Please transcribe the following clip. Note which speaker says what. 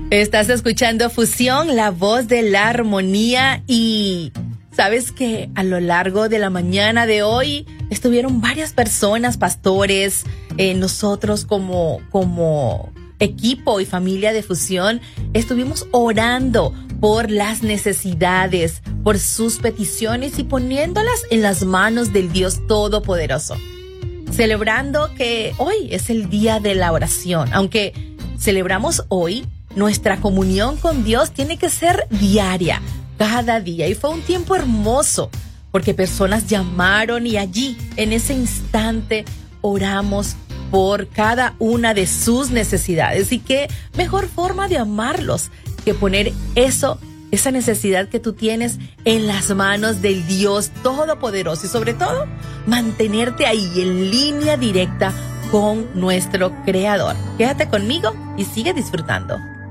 Speaker 1: Estás escuchando Fusión, la voz de la armonía, y sabes que a lo largo de la mañana de hoy estuvieron varias personas, pastores, nosotros como equipo y familia de Fusión, estuvimos orando por las necesidades, por sus peticiones y poniéndolas en las manos del Dios Todopoderoso. Celebrando que hoy es el día de la oración. Aunque celebramos hoy, nuestra comunión con Dios tiene que ser diaria, cada día. Y fue un tiempo hermoso, porque personas llamaron y allí, en ese instante, oramos por cada una de sus necesidades. Y qué mejor forma de amarlos que poner esa necesidad que tú tienes en las manos del Dios Todopoderoso, y sobre todo mantenerte ahí en línea directa con nuestro Creador. Quédate conmigo y sigue disfrutando.